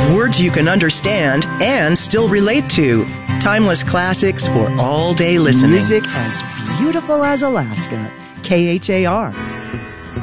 Words you can understand and still relate to. Timeless classics for all day listening. Music as beautiful as Alaska. KHAR.